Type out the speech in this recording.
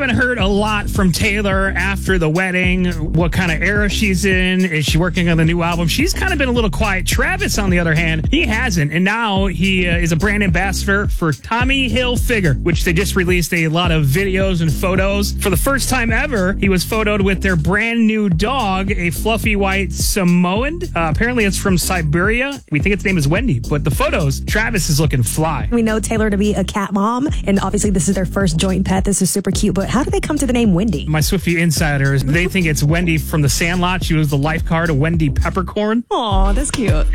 haven't heard a lot from Taylor after the wedding. What kind of era she's in? Is she working on the new album? She's kind of been a little quiet. Travis, on the other hand, he hasn't. And now he is a brand ambassador for Tommy Hilfiger, which they just released a lot of videos and photos. For the first time ever, he was photoed with their brand new dog, a fluffy white Samoan. Apparently it's from Siberia. We think its name is Wendy, but the photos, Travis is looking fly. We know Taylor to be a cat mom, and obviously this is their first joint pet. This is super cute, but how did they come to the name Wendy? My Swiftie insiders, they think it's Wendy from The Sandlot. She was the lifeguard of Wendy Peppercorn. Aw, that's cute.